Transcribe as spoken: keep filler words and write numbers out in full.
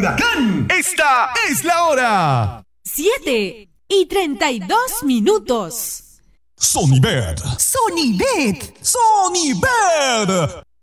huracán. Esta es la hora. Siete y treinta y dos minutos. Sonibet. Sonibet. Sonibet.